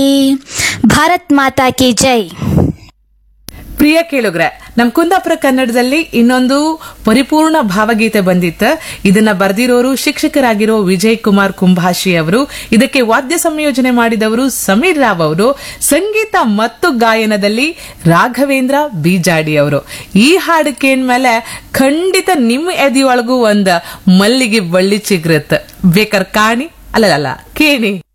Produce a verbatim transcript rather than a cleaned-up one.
ಭಾರತ್ ಮಾತಾ ಕಿ ಜೈ. ಪ್ರಿಯ ಕೇಳುಗ್ರೆ, ನಮ್ ಕುಂದಾಪುರ ಕನ್ನಡದಲ್ಲಿ ಇನ್ನೊಂದು ಪರಿಪೂರ್ಣ ಭಾವಗೀತೆ ಬಂದಿತ್ತು. ಇದನ್ನ ಬರೆದಿರೋರು ಶಿಕ್ಷಕರಾಗಿರೋ ವಿಜಯ್ ಕುಮಾರ್ ಕುಂಭಾಷಿ ಅವರು. ಇದಕ್ಕೆ ವಾದ್ಯ ಸಂಯೋಜನೆ ಮಾಡಿದವರು ಸಮೀರ್ ರಾವ್ ಅವರು. ಸಂಗೀತ ಮತ್ತು ಗಾಯನದಲ್ಲಿ ರಾಘವೇಂದ್ರ ಬೀಜಾಡಿ ಅವರು. ಈ ಹಾಡು ಕೇಳ್ಮೇಲೆ ಖಂಡಿತ ನಿಮ್ಮ ಎದೆಯೊಳಗೂ ಒಂದ್ ಮಲ್ಲಿಗೆ ಬಳ್ಳಿ ಚಿಗ್ರತ್. ಬೇಕಾರ ಕಾಣಿ ಅಲ್ಲಲ್ಲ ಕೇಣಿ.